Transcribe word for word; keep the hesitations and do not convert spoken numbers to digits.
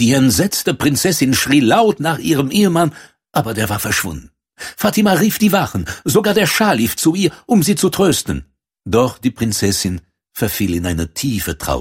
Die entsetzte Prinzessin schrie laut nach ihrem Ehemann, aber der war verschwunden. Fatima rief die Wachen, sogar der Schah lief zu ihr, um sie zu trösten. Doch die Prinzessin verfiel in eine tiefe Trauer.